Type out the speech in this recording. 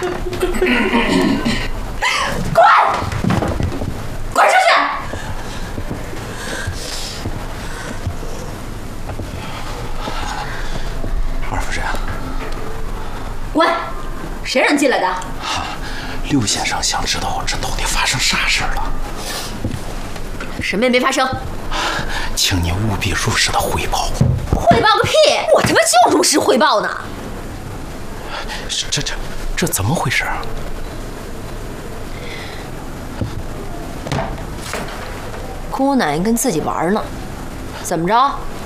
滚！滚出去！ 二夫人， 滚！谁让你进来的？ 刘先生想知道这到底发生啥事儿了。 什么也没发生。 请你务必如实的汇报。 汇报个屁！我他妈就如实汇报呢。 这怎么回事啊？ 姑奶奶跟自己玩呢，怎么着？